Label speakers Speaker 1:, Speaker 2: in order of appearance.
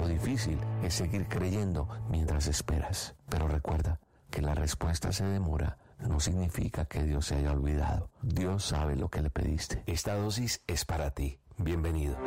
Speaker 1: Lo difícil es seguir creyendo mientras esperas. Pero recuerda que la respuesta se demora no significa que Dios se haya olvidado. Dios sabe lo que le pediste. Esta dosis es para ti. Bienvenido.